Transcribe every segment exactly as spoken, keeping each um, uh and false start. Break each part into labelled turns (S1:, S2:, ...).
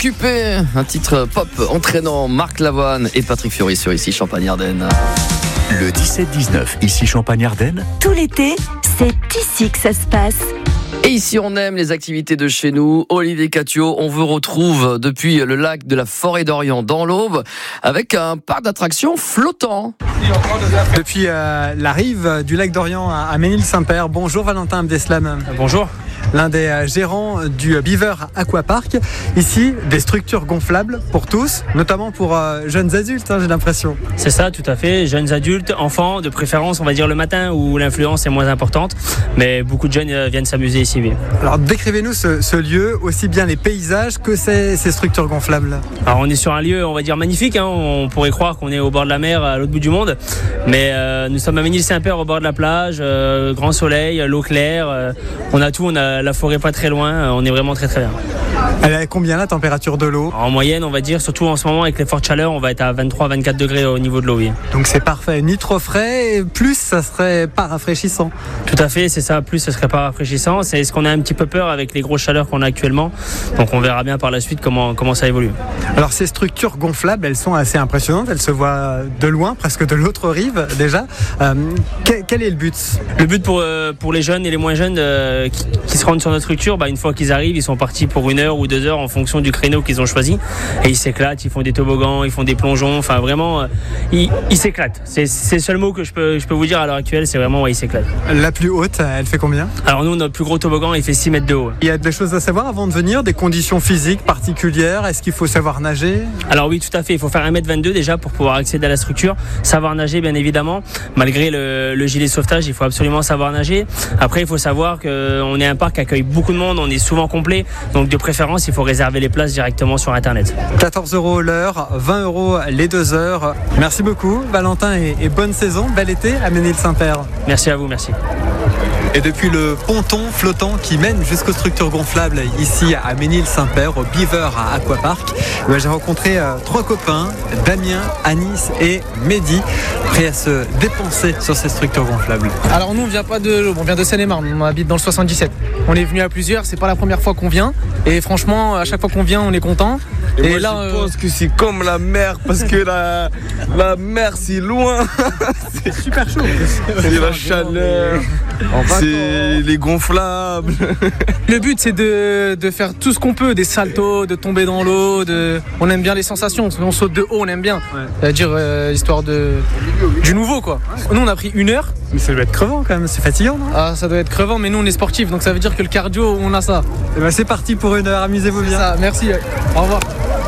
S1: Occupé, un titre pop entraînant. Marc Lavoine et Patrick Fiori sur Ici Champagne-Ardenne.
S2: Le dix-sept dix-neuf, Ici Champagne-Ardenne.
S3: Tout l'été, c'est ici que ça se passe.
S1: Et ici, on aime les activités de chez nous. Olivier Catio, on vous retrouve depuis le lac de la Forêt d'Orient dans l'Aube avec un parc d'attractions flottant.
S4: Depuis euh, la rive du lac d'Orient à Ménil-Saint-Père. Bonjour Valentin Abdeslam.
S5: Bonjour.
S4: L'un des euh, gérants du Beaver Aquapark. Ici, des structures gonflables pour tous, notamment pour euh, jeunes adultes, hein, j'ai l'impression.
S5: C'est ça, tout à fait. Jeunes adultes, enfants, de préférence, on va dire le matin où l'influence est moins importante. Mais beaucoup de jeunes euh, viennent s'amuser ici. Oui.
S4: Alors décrivez-nous ce, ce lieu, aussi bien les paysages que ces, ces structures gonflables.
S5: Alors on est sur un lieu, on va dire magnifique. Hein. On pourrait croire qu'on est au bord de la mer, à l'autre bout du monde. Mais euh, nous sommes à Ménil-Saint-Père, au bord de la plage, euh, grand soleil, l'eau claire. Euh, on a tout, on a la forêt pas très loin. On est vraiment très très bien.
S4: Elle est à combien la température de l'eau ?
S5: En moyenne, on va dire, surtout en ce moment avec les fortes chaleurs, on va être à vingt-trois à vingt-quatre degrés au niveau de l'eau. Oui.
S4: Donc c'est parfait, ni trop frais, plus ça serait pas rafraîchissant.
S5: Tout à fait, c'est ça, plus ce serait pas rafraîchissant. C'est ce qu'on a un petit peu peur avec les grosses chaleurs qu'on a actuellement. Donc on verra bien par la suite comment, comment ça évolue.
S4: Alors ces structures gonflables, elles sont assez impressionnantes, elles se voient de loin, presque de l'autre rive déjà. Euh, quel, quel est le but ?
S5: Le but pour, euh, pour les jeunes et les moins jeunes euh, qui, qui se rendent sur notre structure, bah, une fois qu'ils arrivent, ils sont partis pour une heure ou deux heures en fonction du créneau qu'ils ont choisi. Et ils s'éclatent, ils font des toboggans, ils font des plongeons, enfin vraiment, euh, ils, ils s'éclatent. C'est, c'est le seul mot que je peux, je peux vous dire à l'heure actuelle, c'est vraiment, ouais, ils s'éclatent.
S4: La plus haute, elle fait combien ?
S5: Alors nous, notre plus gros toboggan, il fait six mètres de haut.
S4: Il y a des choses à savoir avant de venir, des conditions physiques particulières. Est-ce qu'il faut savoir nager ?
S5: Alors oui, tout à fait. Il faut faire un mètre vingt-deux déjà pour pouvoir accéder à la structure. Savoir nager, bien évidemment. Malgré le, le gilet de sauvetage, il faut absolument savoir nager. Après, il faut savoir qu'on est un parc qui accueille beaucoup de monde. On est souvent complet. Donc de préférence, il faut réserver les places directement sur Internet.
S4: quatorze euros l'heure, vingt euros les deux heures. Merci beaucoup, Valentin, et, et bonne saison. Bel été à Ménil-Saint-Père.
S5: Merci à vous, merci.
S4: Et depuis le ponton flottant qui mène jusqu'aux structures gonflables ici à Ménil-Saint-Père, au Beaver Aquapark, j'ai rencontré euh, trois copains, Damien, Anis et Mehdi, prêts à se dépenser sur ces structures gonflables.
S6: Alors nous on vient pas de on vient de Seine-et-Marne, on habite dans le soixante-dix-sept. On est venu à plusieurs, c'est pas la première fois qu'on vient et franchement à chaque fois qu'on vient on est content.
S7: Et, et moi,
S6: là
S7: je euh... pense que c'est comme la mer parce que la, la mer c'est loin.
S4: C'est super chaud.
S7: C'est la chaleur. C'est les gonflables.
S6: Le but c'est de, de faire tout ce qu'on peut, des saltos, de tomber dans l'eau, de... on aime bien les sensations, on saute de haut, on aime bien. Ouais. C'est-à-dire euh, histoire de du nouveau quoi. Nous on a pris une heure.
S4: Mais ça doit être crevant quand même, c'est fatigant non ?
S6: Ah ça doit être crevant mais nous on est sportifs donc ça veut dire que le cardio on a ça.
S4: Et ben c'est parti pour une heure, amusez-vous bien.
S6: Ça, merci, au revoir.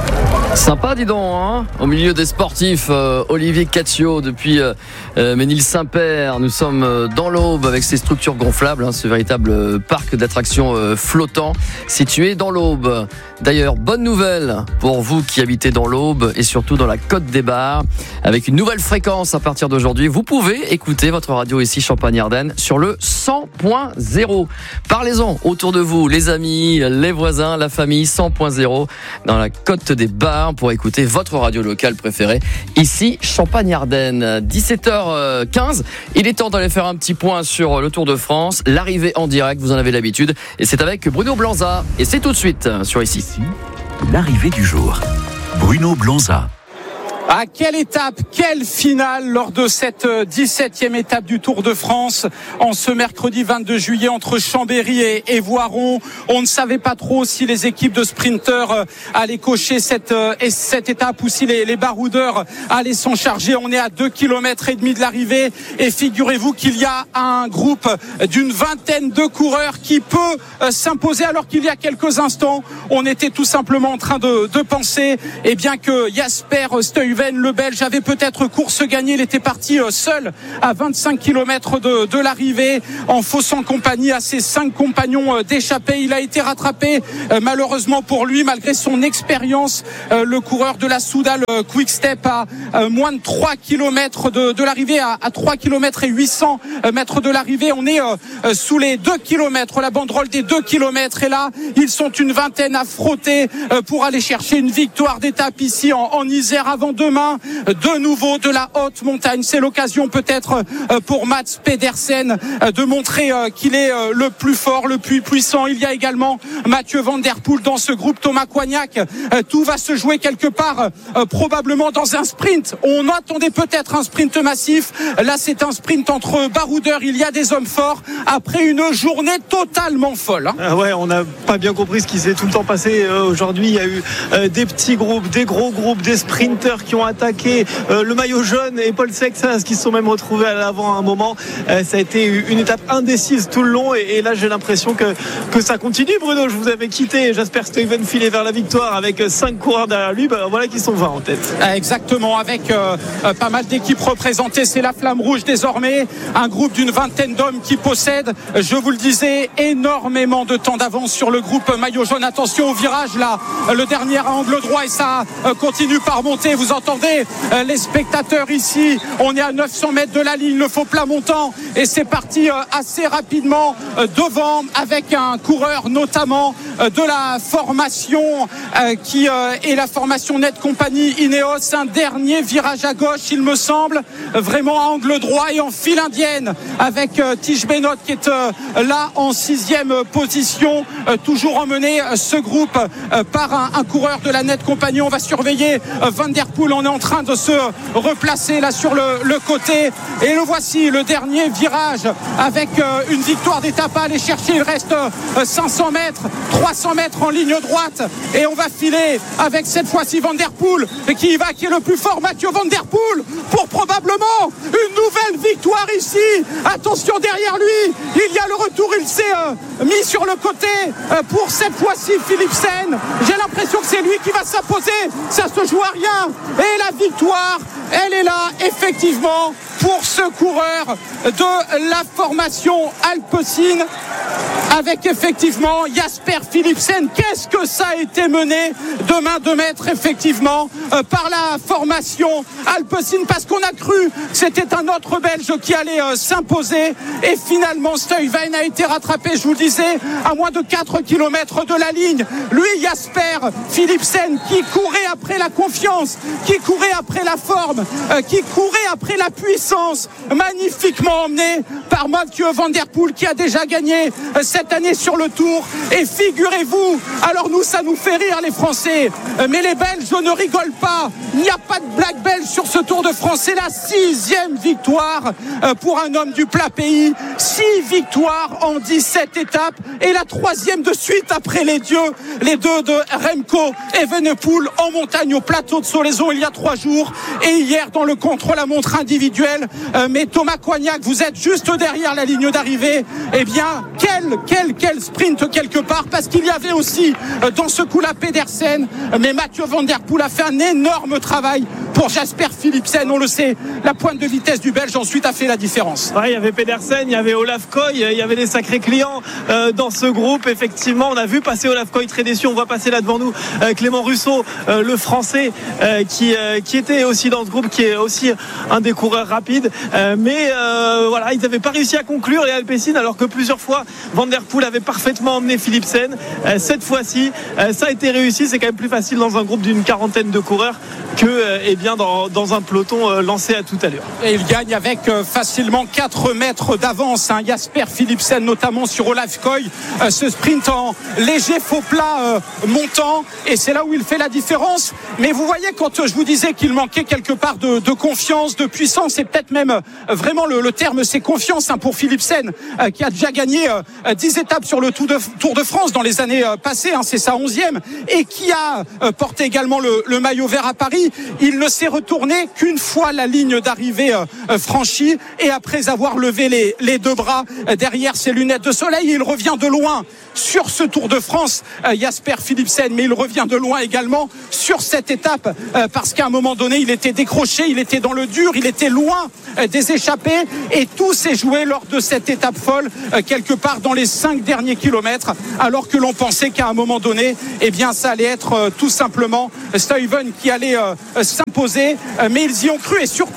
S1: Sympa, dis donc, hein, au milieu des sportifs, euh, Olivier Catio depuis euh, Ménil-Saint-Père. Nous sommes euh, dans l'Aube avec ces structures gonflables, hein, ce véritable euh, parc d'attractions euh, flottant situé dans l'Aube. D'ailleurs, bonne nouvelle pour vous qui habitez dans l'Aube et surtout dans la Côte des Bars. Avec une nouvelle fréquence à partir d'aujourd'hui, vous pouvez écouter votre radio ici Champagne-Ardenne sur le cent point zéro. Parlez-en autour de vous, les amis, les voisins, la famille, cent point zéro dans la Côte des Bars pour écouter votre radio locale préférée ici Champagne-Ardenne. dix-sept heures quinze, il est temps d'aller faire un petit point sur le Tour de France, l'arrivée en direct, vous en avez l'habitude, et c'est avec Bruno Blanza, et c'est tout de suite sur Ici.
S2: L'arrivée du jour, Bruno Blanza.
S8: À quelle étape, quelle finale lors de cette dix-septième étape du Tour de France en ce mercredi vingt-deux juillet entre Chambéry et, et Voiron. On ne savait pas trop si les équipes de sprinteurs allaient cocher cette, cette étape ou si les, les baroudeurs allaient s'en charger. On est à deux kilomètres et demi de l'arrivée et figurez-vous qu'il y a un groupe d'une vingtaine de coureurs qui peut s'imposer alors qu'il y a quelques instants, on était tout simplement en train de, de penser eh bien que Jasper Stuyven, le Belge, avait peut-être course gagnée. Il était parti seul à vingt-cinq kilomètres de, de l'arrivée en faussant compagnie à ses cinq compagnons d'échappée. Il a été rattrapé malheureusement pour lui malgré son expérience. Le coureur de la Soudal Quick Step à moins de trois kilomètres de, de l'arrivée, à, à trois kilomètres et huit cents mètres de l'arrivée. On est sous les deux kilomètres, la banderole des deux kilomètres, et là ils sont une vingtaine à frotter pour aller chercher une victoire d'étape ici en, en Isère avant de demain de nouveau de la haute montagne. C'est l'occasion peut-être pour Mats Pedersen de montrer qu'il est le plus fort, le plus puissant. Il y a également Mathieu Van Der Poel dans ce groupe, Thomas Coignac. Tout va se jouer quelque part probablement dans un sprint. On attendait peut-être un sprint massif. Là, c'est un sprint entre baroudeurs. Il y a des hommes forts après une journée totalement folle.
S9: Ah ouais, on n'a pas bien compris ce qui s'est tout le temps passé euh, aujourd'hui. Il y a eu euh, des petits groupes, des gros groupes, des sprinteurs qui ont attaqué euh, le maillot jaune et Paul Sexas qui se sont même retrouvés à l'avant à un moment. Euh, ça a été une étape indécise tout le long et, et là j'ai l'impression que, que ça continue. Bruno, je vous avais quitté. Jasper Stuyven filait vers la victoire avec cinq coureurs derrière lui. Ben, voilà qui sont vingt en tête.
S8: Exactement, avec euh, pas mal d'équipes représentées. C'est la Flamme Rouge désormais, un groupe d'une vingtaine d'hommes qui possède, je vous le disais, énormément de temps d'avance sur le groupe maillot jaune. Attention au virage là, le dernier à angle droit et ça continue par monter. Vous entendez les spectateurs ici, on est à neuf cents mètres de la ligne, le faux plat montant et c'est parti assez rapidement devant avec un coureur notamment de la formation qui est la formation Net Company Ineos. Un dernier virage à gauche il me semble, vraiment à angle droit et en file indienne avec Tige Benoît qui est là en sixième position, toujours emmené ce groupe par un, un coureur de la Net Company. On va surveiller Van Der Poel, on est en train de se replacer là sur le, le côté et le voici, le dernier virage avec une victoire d'étape à aller chercher. Il reste cinq cents mètres, trois cents mètres en ligne droite et on va filer avec cette fois-ci Van Der Poel qui y va, qui est le plus fort, Mathieu Van Der Poel, pour probablement une nouvelle victoire ici. Attention derrière lui, il y a le retour, il s'est euh, mis sur le côté euh, pour cette fois-ci Philipsen. J'ai l'impression que c'est lui qui va s'imposer, ça se joue à rien et la victoire elle est là effectivement pour ce coureur de la formation Alpecin avec effectivement Jasper Philipsen. Qu'est-ce que ça a été mené de main de maître effectivement euh, par la formation Alpecin, parce qu'on a cru que c'était un autre Belge qui allait euh, s'imposer et finalement Stuyven a été rattrapé, je vous le disais, à moins de quatre kilomètres de la ligne. Lui, Jasper Philipsen, qui courait après la confiance, qui courait après la forme, euh, qui courait après la puissance, magnifiquement emmené par Mathieu Van Der Poel qui a déjà gagné euh, cette année sur le Tour. Et figurez-vous, alors nous ça nous fait rire les Français, euh, mais les Belges ne rigolent pas. Il n'y a pas de blague belge sur ce Tour de France. C'est la sixième victoire euh, pour un homme du plat pays. Six victoires en dix-sept étapes et la troisième de suite après les dieux, les deux de Remco Evenepoel en montagne au plateau de Solaizon il y a trois jours et hier dans le contre-la-montre individuel. Euh, mais Thomas Coignac, vous êtes juste derrière la ligne d'arrivée. Eh bien, quel, quel, quel sprint quelque part, parce qu'il y avait aussi euh, dans ce coup-là Pedersen, mais Mathieu Van Der Poel a fait un énorme travail pour Jasper Philipsen. On le sait, la pointe de vitesse du Belge ensuite a fait la différence.
S9: Ouais, il y avait Pedersen, il y avait Olaf Koy, il y avait des sacrés clients euh, dans ce groupe. Effectivement, on a vu passer Olaf Koy très déçu. On voit passer là devant nous euh, Clément Russo, euh, le Français, euh, qui, euh, qui était aussi dans ce groupe, qui est aussi un des coureurs rapides. Euh, mais euh, voilà, ils n'avaient pas réussi à conclure les Alpecin, alors que plusieurs fois Van Der Poel avait parfaitement emmené Philipsen. Euh, cette fois-ci, euh, ça a été réussi. C'est quand même plus facile dans un groupe d'une quarantaine de coureurs que euh, eh bien dans, dans un peloton euh, lancé à toute allure.
S8: Et il gagne avec euh, facilement quatre mètres d'avance, hein, Jasper Philipsen notamment sur Olaf Koy, euh, ce sprint en léger faux plat euh, montant, et c'est là où il fait la différence. Mais vous voyez, quand euh, je vous disais qu'il manquait quelque part de, de confiance, de puissance, et peut-être même euh, vraiment le, le terme c'est confiance, hein, pour Philipsen euh, qui a déjà gagné euh, dix étapes sur le Tour de, Tour de France dans les années euh, passées, hein, c'est sa onzième, et qui a euh, porté également le, le maillot vert à Paris. Il ne s'est retourné qu'une fois la ligne d'arrivée euh, franchie, et après avoir levé les, les deux bras euh, derrière ses lunettes de soleil, il revient de loin sur ce Tour de France, euh, Jasper Philipsen, mais il revient de loin également sur cette étape euh, parce qu'à un moment donné il était décroché, il était dans le dur, il était loin euh, des échappées, et tout s'est joué lors de cette étape folle euh, quelque part dans les cinq derniers kilomètres, alors que l'on pensait qu'à un moment donné eh bien ça allait être euh, tout simplement Stuyven qui allait euh, s'imposer, euh, mais ils y ont cru, et surtout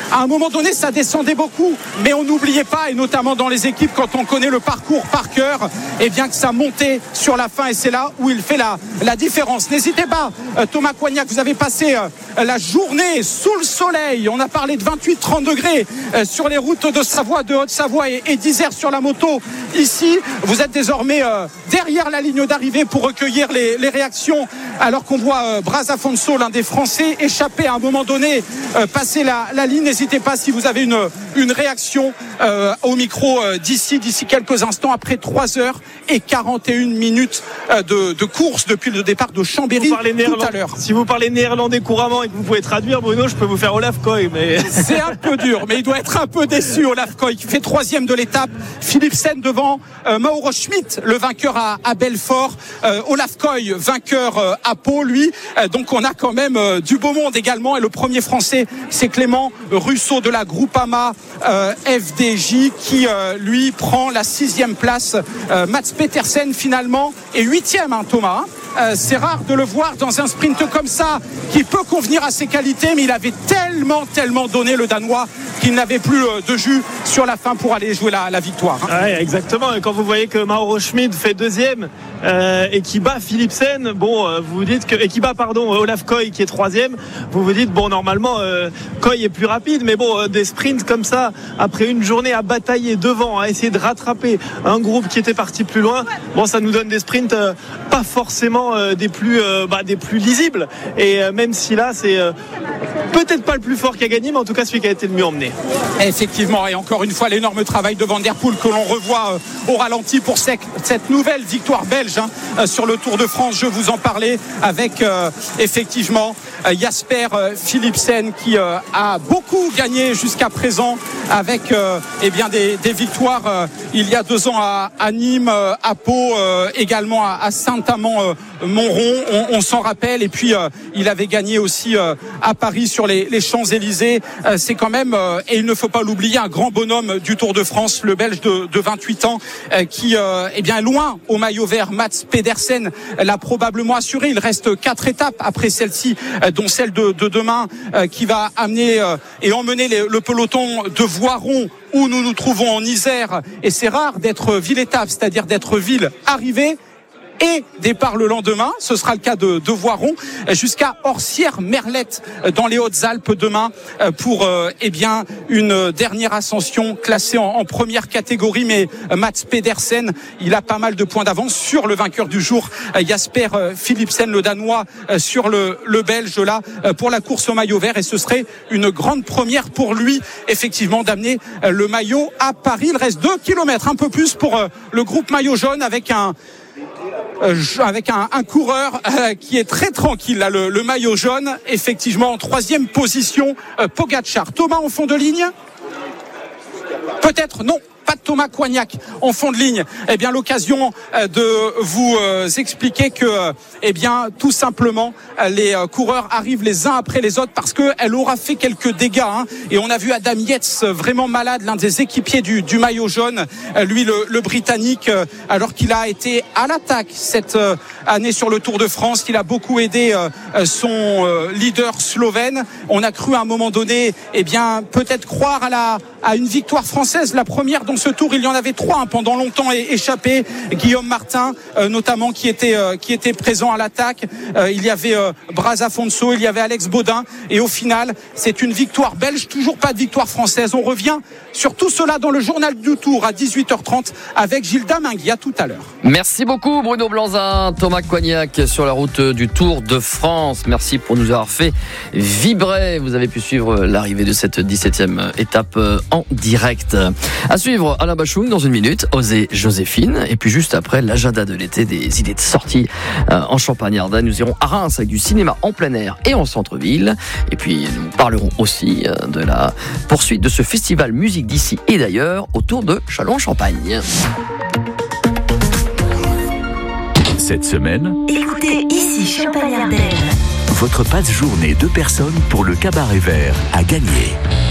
S8: À un moment donné, ça descendait beaucoup, mais on n'oubliait pas, et notamment dans les équipes, quand on connaît le parcours par cœur, et bien que ça montait sur la fin, et c'est là où il fait la, la différence. N'hésitez pas, Thomas Coignac, vous avez passé la journée sous le soleil. On a parlé de vingt-huit trente degrés sur les routes de Savoie, de Haute-Savoie et, et d'Isère sur la moto. Ici, vous êtes désormais derrière la ligne d'arrivée pour recueillir les, les réactions, alors qu'on voit Braz Afonso, l'un des Français, échapper à un moment donné, passer la, la ligne. N'hésitez pas si vous avez une, une réaction euh, au micro euh, d'ici, d'ici quelques instants, après trois heures et quarante et une minutes euh, de, de course depuis le départ de Chambéry tout à l'heure.
S9: Si vous parlez néerlandais couramment et que vous pouvez traduire, Bruno, je peux vous faire Olaf Koy, mais
S8: c'est un peu dur, mais il doit être un peu déçu. Olaf Koy qui fait troisième de l'étape, Philipsen devant euh, Mauro Schmidt, le vainqueur à, à Belfort, euh, Olaf Koy vainqueur euh, à Pau, lui. Euh, donc on a quand même euh, du beau monde également, et le premier français, c'est Clément Russo de la Groupama euh, F D J qui euh, lui prend la sixième place. euh, Mats Petersen finalement est huitième, hein, Thomas. Euh, c'est rare de le voir dans un sprint comme ça qui peut convenir à ses qualités, mais il avait tellement tellement donné, le Danois, qu'il n'avait plus euh, de jus sur la fin pour aller jouer la, la victoire, hein.
S9: Ouais, exactement. Et quand vous voyez que Mauro Schmidt fait deuxième euh, et qui bat Philipsen, bon, euh, vous vous dites que, et qui bat pardon Olaf Koy qui est troisième, vous vous dites bon, normalement euh, Koy est plus rapide, mais bon, euh, des sprints comme ça après une journée à batailler devant, à essayer de rattraper un groupe qui était parti plus loin, bon, ça nous donne des sprints euh, pas forcément euh, des plus euh, bah, des plus lisibles. Et euh, même si là c'est euh, peut-être pas le plus fort qui a gagné, mais en tout cas celui qui a été le mieux emmené.
S8: Effectivement, et encore une fois l'énorme travail de Van Der Poel que l'on revoit euh, au ralenti pour cette, cette nouvelle victoire belge, hein, euh, sur le Tour de France. Je vous en parlais avec euh, effectivement euh, Jasper euh, Philipsen qui euh, a beaucoup gagné jusqu'à présent avec euh, eh bien des, des victoires euh, il y a deux ans à, à Nîmes, euh, à Pau, euh, également à, à Saint-Amand euh, Montrond, on, on s'en rappelle, et puis euh, il avait gagné aussi euh, à Paris sur les, les Champs-Élysées. Euh, c'est quand même, euh, et il ne faut pas l'oublier, un grand bonhomme du Tour de France, le Belge de, de vingt-huit ans, euh, qui euh, est bien loin au maillot vert. Mats Pedersen l'a probablement assuré. Il reste quatre étapes après celle-ci, euh, dont celle de, de demain, euh, qui va amener euh, et emmener les, le peloton de Voiron, où nous nous trouvons en Isère. Et c'est rare d'être ville-étape, c'est-à-dire d'être ville arrivée et départ le lendemain. Ce sera le cas de, de Voiron, jusqu'à Orsières-Merlette dans les Hautes-Alpes demain, pour euh, eh bien une dernière ascension classée en, en première catégorie. Mais Mats Pedersen, il a pas mal de points d'avance sur le vainqueur du jour, Jasper Philipsen, le Danois, sur le, le Belge là, pour la course au maillot vert. Et ce serait une grande première pour lui, effectivement, d'amener le maillot à Paris. Il reste deux kilomètres, un peu plus, pour le groupe maillot jaune, avec un Euh, avec un, un coureur euh, qui est très tranquille là, le, le maillot jaune, effectivement en troisième position, euh, Pogačar. Thomas en fond de ligne, peut-être non, pas de Thomas Coignac en fond de ligne. Eh bien, l'occasion de vous expliquer que, eh bien, tout simplement, les coureurs arrivent les uns après les autres parce que elle aura fait quelques dégâts, hein. Et on a vu Adam Yates vraiment malade, l'un des équipiers du, du maillot jaune, lui le, le Britannique, alors qu'il a été à l'attaque cette année sur le Tour de France, qu'il a beaucoup aidé son leader slovène. On a cru à un moment donné, eh bien, peut-être croire à la à une victoire française, la première dans ce Tour. Il y en avait trois, hein, pendant longtemps échappés. Guillaume Martin, euh, notamment, qui était euh, qui était présent à l'attaque. Euh, il y avait euh, Braz Afonso, il y avait Alex Baudin, et au final, c'est une victoire belge. Toujours pas de victoire française. On revient sur tout cela dans le journal du Tour à dix-huit heures trente avec Gilles Damingui. À tout à l'heure.
S1: Merci beaucoup Bruno Blanzin, Thomas Coignac sur la route du Tour de France. Merci pour nous avoir fait vibrer. Vous avez pu suivre l'arrivée de cette dix-septième étape en direct. À suivre Alain Bachung dans une minute, Osez Joséphine, et puis juste après l'agenda de l'été, des idées de sortie en Champagne-Ardenne. Nous irons à Reims avec du cinéma en plein air et en centre-ville, et puis nous parlerons aussi de la poursuite de ce festival musique d'ici et d'ailleurs autour de Châlons-en-Champagne.
S2: Cette semaine,
S3: écoutez ici Champagne-Ardenne.
S2: Votre passe journée deux personnes pour le Cabaret Vert à gagner.